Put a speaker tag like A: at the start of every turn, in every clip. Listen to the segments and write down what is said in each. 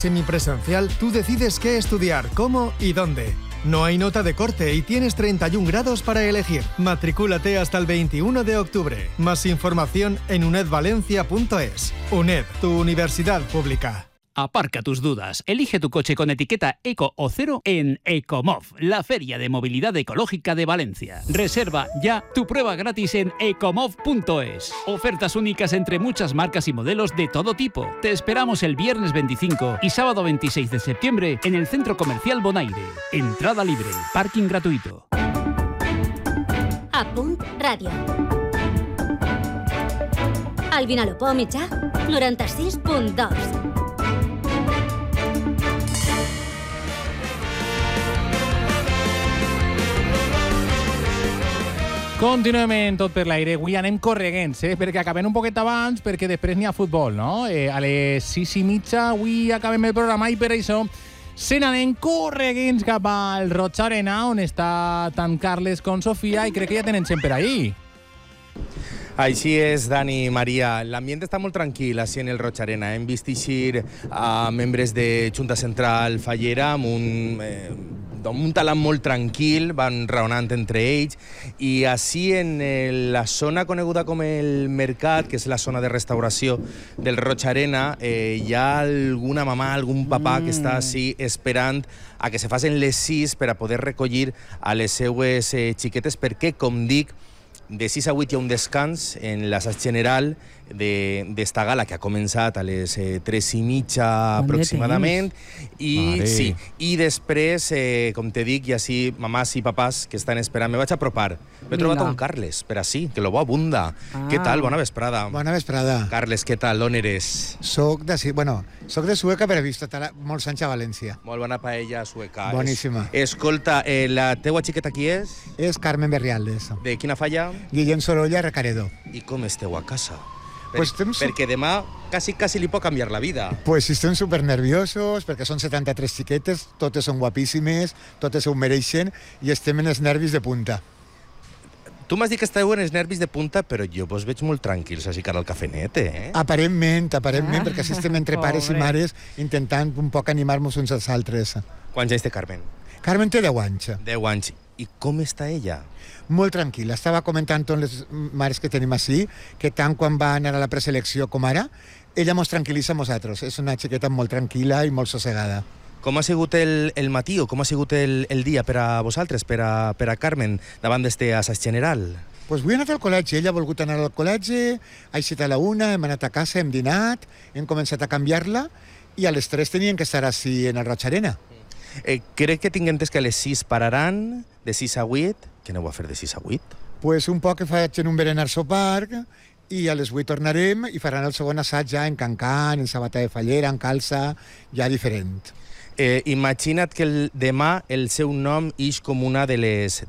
A: Semipresencial, tú decides qué estudiar, cómo y dónde. No hay nota de corte y tienes 31 grados para elegir. Matricúlate hasta el 21 de octubre. Más información en unedvalencia.es. UNED, tu universidad pública.
B: Aparca tus dudas. Elige tu coche con etiqueta Eco o Cero en Ecomov, la feria de movilidad ecológica de Valencia. Reserva ya tu prueba gratis en ecomov.es. Ofertas únicas entre muchas marcas y modelos de todo tipo. Te esperamos el viernes 25 y sábado 26 de septiembre en el Centro Comercial Bonaire. Entrada libre, parking gratuito.
C: Apunt Ràdio. El Vinalopó mitjà, 96.2.
D: Continuem en Tot per l'aire. Avui anem correguents, perquè acabem un poquet abans, perquè després n'hi ha futbol, no? A les 6:30 avui acabem el programa i per això se n'anem correguents cap al Roig Arena, on està tant Carles com Sofia, i crec que ja tenen gent per ahí.
E: Així és, Dani, Maria. L'ambient està molt tranquil així en el Roig Arena. Hem vist eixir a membres de Junta Central Fallera amb un talant molt tranquil, van raonant entre ells, i així en la zona coneguda com el Mercat, que és la zona de restauració del Roig Arena, hi ha alguna mamà, algun papà que està així esperant a que se facin les 6 per a poder recollir a les seues xiquetes, perquè, com dic, de 6 a 8 hi ha un descans en l'assaig general d'esta gala, que ha començat a les 3:30 aproximadament, i després, com te dic, hi ha sí mamàs i papàs que estan esperant. Me vaig apropar. M'he trobat un Carles, per així, que lo bo abunda. Què tal? Bona vesprada.
F: Bona vesprada.
E: Carles, què tal? D'on eres?
F: Soc de Sueca, però he viscut molts anys a València.
E: Molt bona paella sueca.
F: Boníssima.
E: Escolta, la teua xiqueta qui és?
F: És Carmen Berrialdes.
E: De quina falla?
F: Guillem Sorolla, Recaredor.
E: I com esteu a casa?
F: Pues
E: perquè demà quasi li pot canviar la vida.
F: Pues estem supernerviosos, perquè són 73 xiquetes, totes són guapíssimes, totes ho mereixen, i estem en els nervis de punta.
E: Tu m'has dit que esteu en els nervis de punta, però jo vos veig molt tranquils així cara al cafenet, eh?
F: Aparentment, perquè així estem entre pares i mares intentant un poc animar-nos uns als altres.
E: Quants anys té Carmen?
F: Carmen té 10 anys.
E: 10 anys. I com està ella?
F: Molt tranquil·la. Estava comentant amb les mares que tenim així que tant quan va anar a la preselecció com ara, ella mos tranquil·litza a nosaltres. És una xiqueta molt tranquil·la i molt sossegada.
E: Com ha sigut el matí o com ha sigut el dia per a vosaltres, per a Carmen, davant d'este assaig general?
F: Pues avui he anat al col·legi, ella ha volgut anar al col·legi, ha eixit a la 1, hem anat a casa, hem dinat, hem començat a canviar-la i a les 3 tenien que estar així en el Roig Arena.
E: Crec que tinc entès que a les 6 pararan, de 6 a 8. Què aneu a fer de 6 a 8?
F: Pues un poc que faig en un berenar sopar i a les 8 tornarem i faran el segon assaig ja en Cancan, en Sabata de Fallera, en Calça, ja diferent.
E: Imagina't que demà el seu nom ix com una de les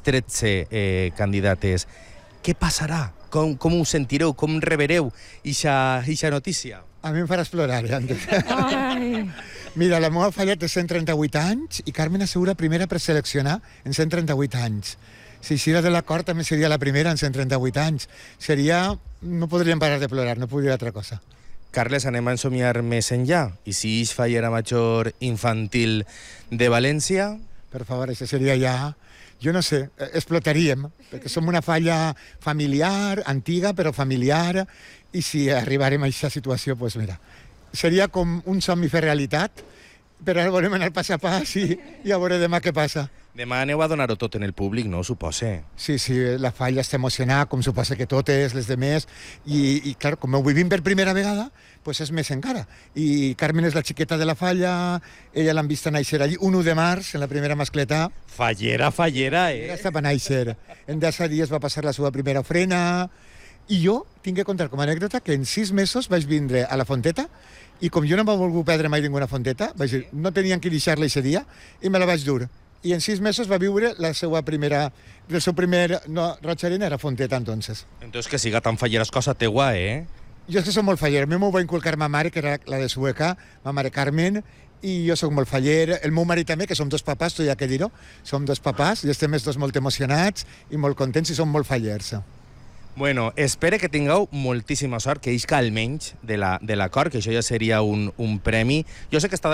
E: 13 candidates. Què passarà? Com ho sentireu? Com rebereu ixa notícia?
F: A mi em faràs plorar, Ai. Mira, la meva falla té 138 anys i Carmen assegura primera per seleccionar en 138 anys. Si eixira de l'acord també seria la primera en 138 anys. No podríem parar de plorar, no podria altra cosa.
E: Carles, anem a ensomiar més enllà. I si ix Fallera Major Infantil de València?
F: Per favor, això seria ja... Jo no sé, explotaríem, perquè som una falla familiar, antiga, però familiar, i si arribarem a aquesta situació, doncs mira, seria com un somni fer realitat, però ara volem anar pas a pas i a veure demà què passa.
E: Demà aneu a donar-ho tot en el públic, no? Suposa.
F: Sí, la falla està emocionada, com suposa que totes, les demés, i clar, com ho vivim per primera vegada, doncs és més encara. I Carmen és la xiqueta de la falla, ella l'han vist néixer allí, 1 de març, en la primera mascleta.
E: Fallera, eh?
F: Ja estava a néixer. En 10 dies va passar la seva primera ofrena, i jo tinc que contar com a anècdota que en 6 mesos vaig vindre a la fonteta, i com jo no m'he volgut perdre mai ninguna fonteta, vaig dir, no tenien que deixar-la aquest dia, i me la vaig dur. I en 6 mesos va viure el seu primer Roig Arena era fonteta, entonces.
E: Entonces que siga tan fallera és cosa teua, eh?
F: Jo és que soc molt faller. A mi m'ho va inculcar ma mare, que era la de Sueca, ma mare Carmen, i jo soc molt faller. El meu marit també, que som 2 papàs, tu ja que dir-ho, som 2 papàs, i estem els 2 molt emocionats i molt contents i som molt fallers.
E: Bueno, espero que tingueu moltíssima sort, que isca almenys de l'acord, que això ja seria un premi. Jo sé que està